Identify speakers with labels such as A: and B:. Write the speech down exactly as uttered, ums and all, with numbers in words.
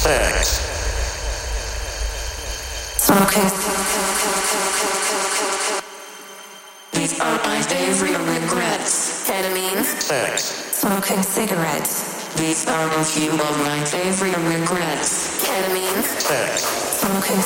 A: sex,
B: smoking. These are my favorite regrets. Ketamine,
A: sex,
B: smoking cigarettes. These are a few of my favorite regrets. Ketamine,
A: sex.
B: smoking